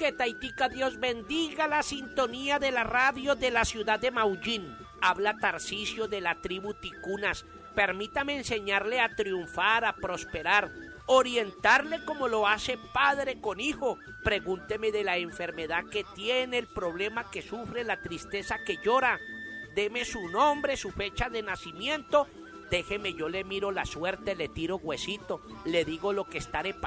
que Taitica Dios bendiga la sintonía de la radio de la ciudad de Maullín. Habla Tarcisio de la tribu Ticunas. Permítame enseñarle a triunfar, a prosperar, orientarle como lo hace padre con hijo. Pregúnteme de la enfermedad que tiene, el problema que sufre, la tristeza que llora. Deme su nombre, su fecha de nacimiento. Déjeme, yo le miro la suerte, le tiro huesito, le digo lo que estaré